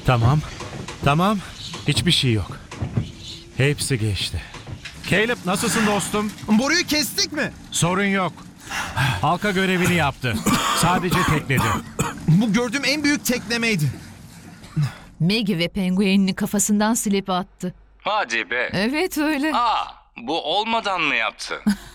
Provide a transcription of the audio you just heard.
Tamam. Tamam. Hiçbir şey yok. Hepsi geçti. Caleb nasılsın dostum? Boruyu kestik mi? Sorun yok. Halka görevini yaptı. Sadece tekledi. Bu gördüğüm en büyük teklemeydi. Maggie ve penguenini kafasından silip attı. Hadi be. Evet öyle. Bu olmadan mı yaptı?